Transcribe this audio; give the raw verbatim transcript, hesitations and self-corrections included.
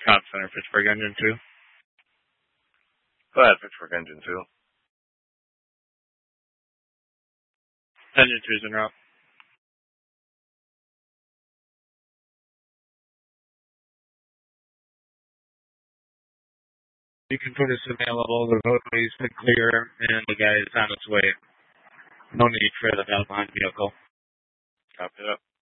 Top Center, Pittsburgh Engine two. Go ahead, Pittsburgh Engine two. Engine two's en route. You can put us available. The roadway's been clear, and the guy is on his way. No need for the Valmont vehicle. Copy that.